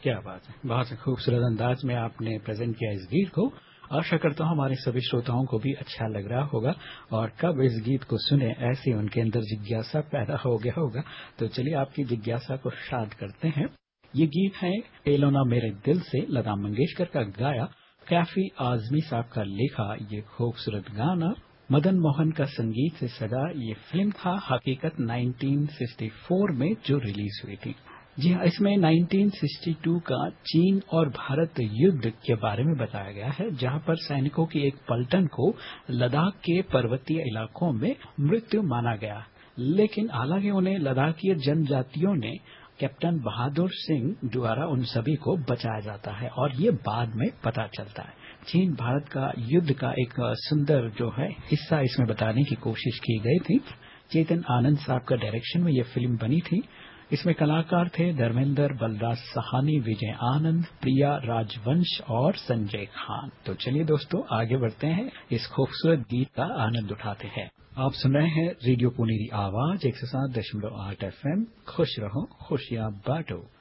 क्या बात है! बहुत ही खूबसूरत अंदाज में आपने प्रेज़ेंट किया इस गीत को। आशा करता हूँ हमारे सभी श्रोताओं को भी अच्छा लग रहा होगा और कब इस गीत को सुने ऐसे उनके अंदर जिज्ञासा पैदा हो गया होगा। तो चलिए आपकी जिज्ञासा को शांत करते हैं। ये गीत है "टेलो ना मेरे दिल" से लता मंगेशकर का गाया, कैफी आज़मी साहब का लिखा ये खूबसूरत गाना मदन मोहन का संगीत से सजा ये फिल्म था हकीकत 1964 में जो रिलीज हुई थी। जी हाँ, इसमें 1962 का चीन और भारत युद्ध के बारे में बताया गया है, जहां पर सैनिकों की एक पलटन को लद्दाख के पर्वतीय इलाकों में मृत्यु माना गया, लेकिन हालांकि उन्हें लद्दाखी जनजातियों ने कैप्टन बहादुर सिंह द्वारा उन सभी को बचाया जाता है और ये बाद में पता चलता है। चीन भारत का युद्ध का एक सुंदर जो है हिस्सा इसमें बताने की कोशिश की गई थी। चेतन आनंद साहब का डायरेक्शन में ये फिल्म बनी थी। इसमें कलाकार थे धर्मेंद्र, बलराज सहानी, विजय आनंद, प्रिया राजवंश और संजय खान। तो चलिए दोस्तों आगे बढ़ते हैं, इस खूबसूरत गीत का आनंद उठाते हैं। आप सुन रहे हैं रेडियो पुनेरी आवाज 107.8 FM। खुश रहो खुशियां बांटो।